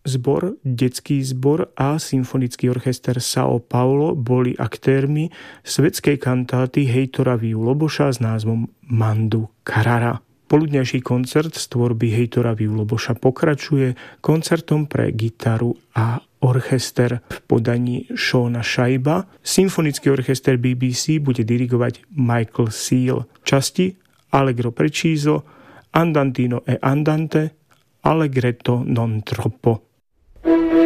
zbor, detský zbor a symfonický orchester São Paulo boli aktérmi svetskej kantáty Heitora Viu Loboša s názvom Mandu Carrara. Poludňajší koncert z tvorby Heitora Viu Loboša pokračuje koncertom pre gitaru a orchester v podaní Seana Shaiba. Symfonický orchester BBC bude dirigovať Michael Seal. Časti Allegro preciso, Andantino e andante, Allegretto non troppo.